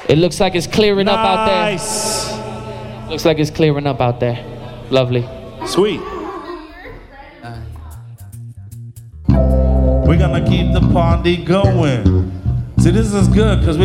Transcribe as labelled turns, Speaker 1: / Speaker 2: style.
Speaker 1: It looks like it's clearing up out there.
Speaker 2: Nice.
Speaker 1: Looks like it's clearing up out there. Lovely.
Speaker 2: Sweet. We're gonna keep the party going. See, this is good because we